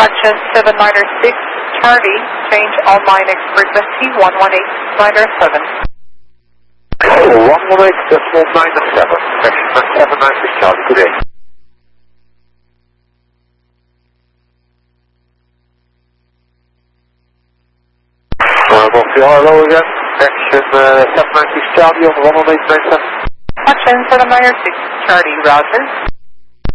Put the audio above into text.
Function 796, Charlie, change all line frequency 118.97. 118.97, correction 796 Charlie, good day. Hello again, correction 796 Charlie on 118.97. Function 796, Charlie, Roger.